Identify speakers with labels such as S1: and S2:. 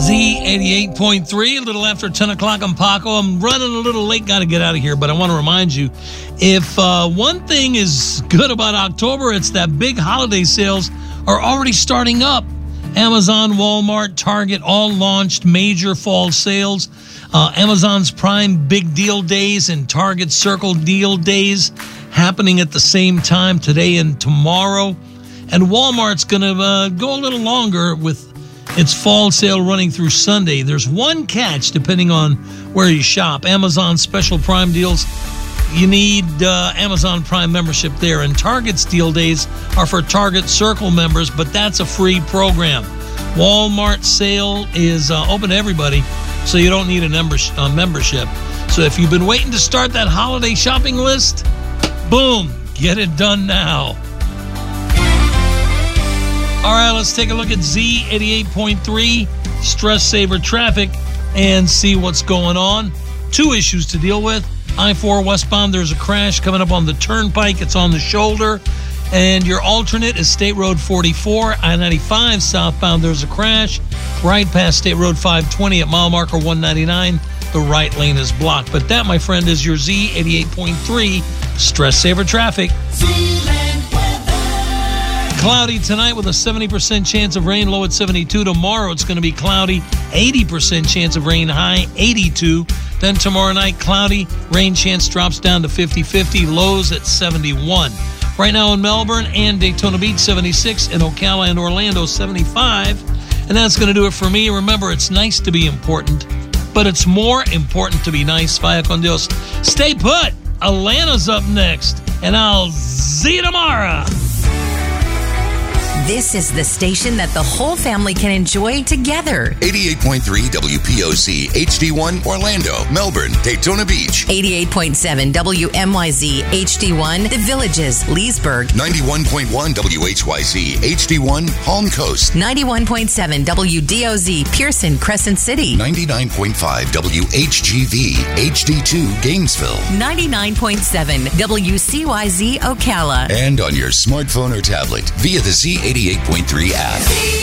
S1: Z88.3, a little after 10 o'clock. I'm Paco. I'm running a little late. Got to get out of here, but I want to remind you, if one thing is good about October, it's that big holiday sales are already starting up. Amazon, Walmart, Target all launched major fall sales. Amazon's Prime Big Deal Days and Target Circle Deal Days happening at the same time today and tomorrow. And Walmart's going to go a little longer with its fall sale running through Sunday. There's one catch depending on where you shop. Amazon special Prime deals, you need Amazon Prime membership there. And Target's deal days are for Target Circle members, but that's a free program. Walmart sale is open to everybody, so you don't need a membership. So if you've been waiting to start that holiday shopping list, boom, get it done now. All right, let's take a look at Z88.3 Stress Saver Traffic and see what's going on. Two issues to deal with. I-4 westbound, there's a crash coming up on the turnpike. It's on the shoulder. And your alternate is State Road 44. I-95 southbound, there's a crash. Right past State Road 520 at mile marker 199. The right lane is blocked. But that, my friend, is your Z88.3 Stress Saver Traffic. Cloudy tonight with a 70% chance of rain, low at 72. Tomorrow it's going to be cloudy, 80% chance of rain, high 82. Then tomorrow night, cloudy, rain chance drops down to 50-50, lows at 71. Right now in Melbourne and Daytona Beach, 76. In Ocala and Orlando, 75. And that's going to do it for me. Remember, it's nice to be important, but it's more important to be nice. Vaya con Dios. Stay put. Alana's up next, and I'll see you tomorrow.
S2: This is the station that the whole family can enjoy together.
S3: 88.3 WPOC, HD1, Orlando, Melbourne, Daytona Beach.
S2: 88.7 WMYZ, HD1, The Villages, Leesburg.
S3: 91.1 WHYZ, HD1, Palm Coast.
S2: 91.7 WDOZ, Pearson, Crescent City.
S3: 99.5 WHGV, HD2, Gainesville.
S2: 99.7 WCYZ, Ocala.
S3: And on your smartphone or tablet via the Z88.3 app.